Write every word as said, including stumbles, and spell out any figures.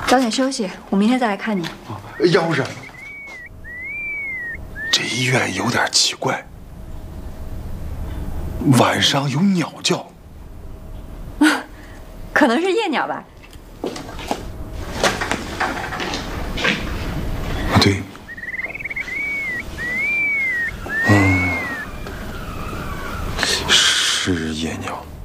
早点休息，我明天再来看你。 啊，要不是，这医院有点奇怪，晚上有鸟叫， 可能是夜鸟吧。 啊，对，嗯，是夜鸟。